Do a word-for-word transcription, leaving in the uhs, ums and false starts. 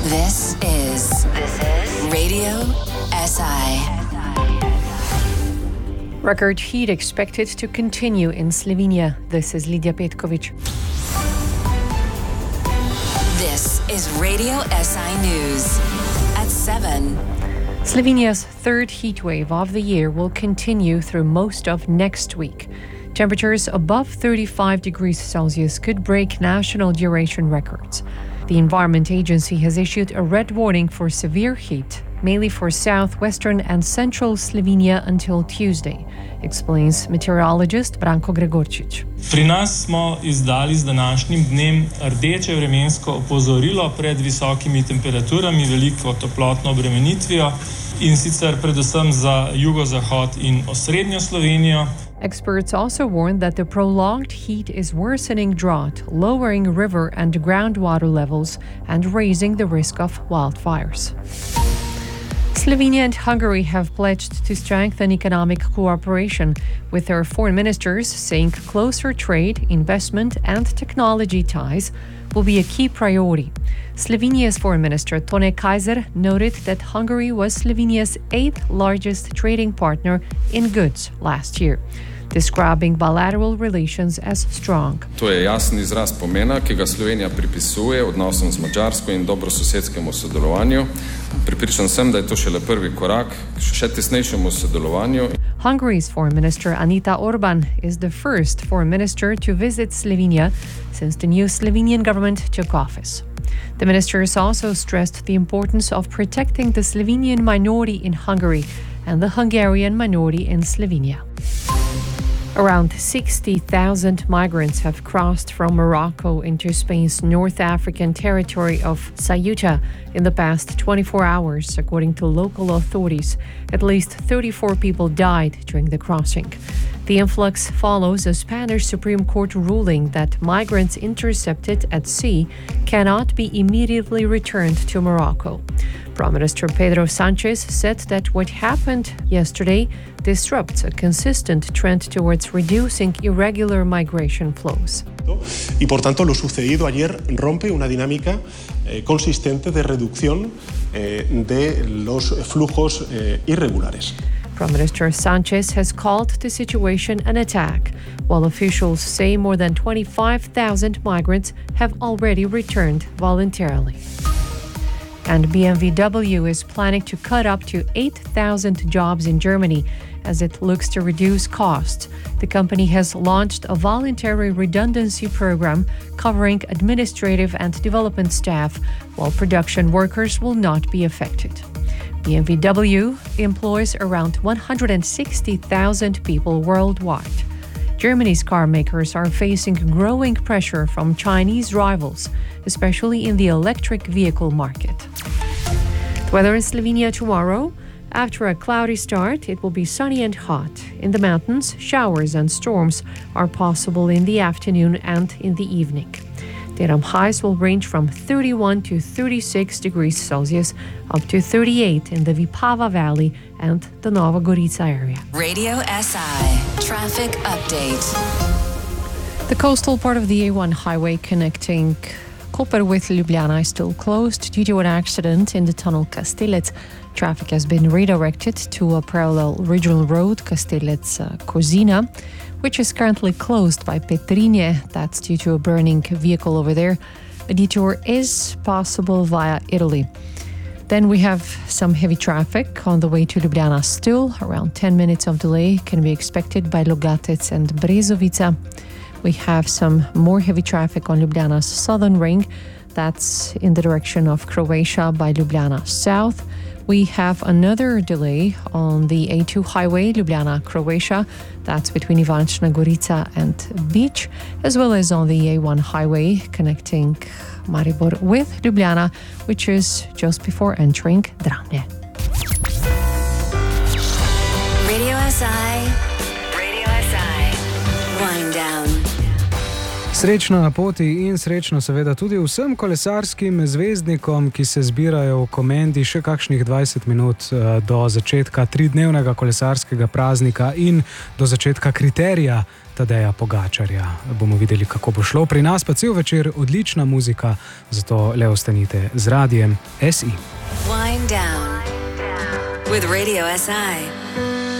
This is This is Radio S I. Record heat expected to continue in Slovenia. This is Lidia Petkovic. This is Radio S I News at seven. Slovenia's third heat wave of the year will continue through most of next week. Temperatures above thirty-five degrees Celsius could break national duration records. The Environment Agency has issued a red warning for severe heat, mainly for southwestern and central Slovenia until Tuesday, explains meteorologist Branko Gregorčič. Pri nas smo izdali z današnjim dnem rdeče vremensko opozorilo pred visokimi temperaturami, veliko toplotno obremenitvijo in sicer predvsem za jugozahod in osrednjo Slovenijo. Experts also warn that the prolonged heat is worsening drought, lowering river and groundwater levels, and raising the risk of wildfires. Slovenia and Hungary have pledged to strengthen economic cooperation, with their foreign ministers saying closer trade, investment, and technology ties will be a key priority. Slovenia's foreign minister Tone Kaiser noted that Hungary was Slovenia's eighth largest trading partner in goods last year, describing bilateral relations as strong. To je jasen izraz pomena, ki ga Slovenija pripisuje odnosom z Madžarsko in dobrososedskemu sodelovanju. Pripričan sem, da je to šele prvi korak k še tesnejšemu sodelovanju. Hungary's foreign minister Anita Orban is the first foreign minister to visit Slovenia since the new Slovenian government took office. The ministers also stressed the importance of protecting the Slovenian minority in Hungary and the Hungarian minority in Slovenia. Around sixty thousand migrants have crossed from Morocco into Spain's North African territory of Ceuta in the past twenty-four hours, according to local authorities. At least thirty-four people died during the crossing. The influx follows a Spanish Supreme Court ruling that migrants intercepted at sea cannot be immediately returned to Morocco. Prime Minister Pedro Sánchez said that what happened yesterday disrupts a consistent trend towards reducing irregular migration flows. Y por tanto lo sucedido ayer rompe una dinámica eh, consistente de reducción eh, de los flujos eh, irregulares. Prime Minister Sánchez has called the situation an attack, while officials say more than twenty-five thousand migrants have already returned voluntarily. And B M W is planning to cut up to eight thousand jobs in Germany as it looks to reduce costs. The company has launched a voluntary redundancy program covering administrative and development staff, while production workers will not be affected. B M W employs around one hundred sixty thousand people worldwide. Germany's car makers are facing growing pressure from Chinese rivals, especially in the electric vehicle market. The weather in Slovenia tomorrow. After a cloudy start, it will be sunny and hot. In the mountains, showers and storms are possible in the afternoon and in the evening. Daytime highs will range from thirty-one to thirty-six degrees Celsius, up to thirty-eight in the Vipava Valley and the Nova Gorica area. Radio S I traffic update. The coastal part of the A one highway connecting Koper with Ljubljana is still closed due to an accident in the tunnel Kastelec. Traffic has been redirected to a parallel regional road, Kastelec-Kozina, which is currently closed by Petrinje. That's due to a burning vehicle over there. A detour is possible via Italy. Then we have some heavy traffic on the way to Ljubljana still. Around ten minutes of delay can be expected by Logatec and Brezovica. We have some more heavy traffic on Ljubljana's southern ring. That's in the direction of Croatia by Ljubljana South. We have another delay on the A two highway, Ljubljana, Croatia. That's between Ivančna Gorica and Beach, as well as on the A one highway connecting Maribor with Ljubljana, which is just before entering Dramlje. Radio S I. Radio S I. Wind down. Srečno na poti in srečno seveda tudi vsem kolesarskim zvezdnikom, ki se zbirajo v Komendi še kakšnih dvajset minut do začetka tridnevnega kolesarskega praznika in do začetka kriterija Tadeja Pogačarja. Bomo videli, kako bo šlo. Pri nas pa cel večer odlična muzika, zato le ostanite z radijem S I. Wind down with Radio S I.